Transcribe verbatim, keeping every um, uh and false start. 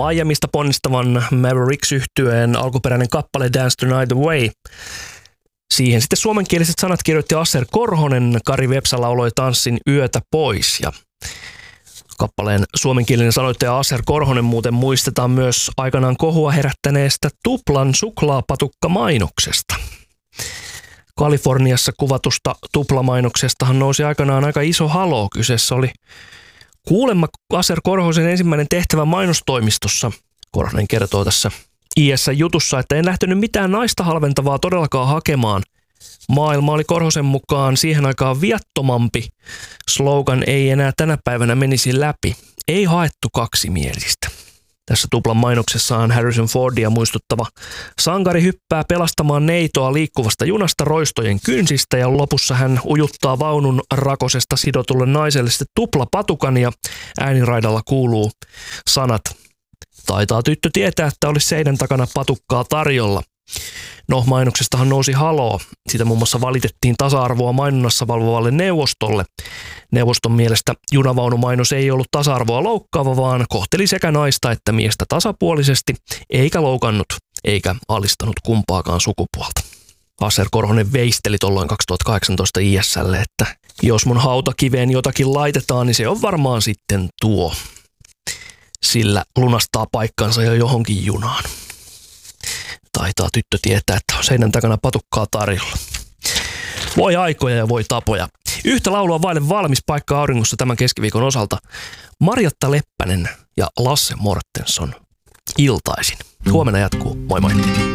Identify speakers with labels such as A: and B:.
A: Miamista ponnistavan Mavericks-yhtyeen alkuperäinen kappale Dance the Night Away. Siihen sitten suomenkieliset sanat kirjoitti Aser Korhonen, Kari Vepsä lauloi Tanssin yötä pois. Ja kappaleen suomenkielinen sanoittaja Aser Korhonen muuten muistetaan myös aikanaan kohua herättäneestä Tuplan suklaapatukka-mainoksesta. Kaliforniassa kuvatusta tuplamainoksestahan nousi aikanaan aika iso haloo. Kyseessä oli kuulemma Aser Korhosen ensimmäinen tehtävä mainostoimistossa. Korhonen kertoo tässä I S-jutussa, että en lähtenyt mitään naista halventavaa todellakaan hakemaan. Maailma oli Korhosen mukaan siihen aikaan viattomampi. Slogan ei enää tänä päivänä menisi läpi. Ei haettu kaksimielistä. Tässä tuplan mainoksessaan Harrison Fordia muistuttava sankari hyppää pelastamaan neitoa liikkuvasta junasta roistojen kynsistä ja lopussa hän ujuttaa vaunun rakosesta sidotulle naiselle sitten tuplapatukan ja ääniraidalla kuuluu sanat. Taitaa tyttö tietää, että olisi seinän takana patukkaa tarjolla. No, mainoksestahan nousi haloo. Sitä muun muassa valitettiin tasa-arvoa mainonnassa valvovalle neuvostolle. Neuvoston mielestä junavaunumainos ei ollut tasa-arvoa loukkaava, vaan kohteli sekä naista että miestä tasapuolisesti, eikä loukannut eikä alistanut kumpaakaan sukupuolta. Aser Korhonen veisteli tolloin kaksituhattakahdeksantoista I S:lle, että jos mun hautakiveen jotakin laitetaan, niin se on varmaan sitten tuo. Sillä lunastaa paikkansa jo johonkin junaan. Taitaa tyttö tietää, että on seinän takana patukkaa tarjolla. Voi aikoja ja voi tapoja. Yhtä laulua vaille valmis paikka auringossa tämän keskiviikon osalta. Marjatta Leppänen ja Lasse Mortensson iltaisin. Huomenna jatkuu. Moi moi.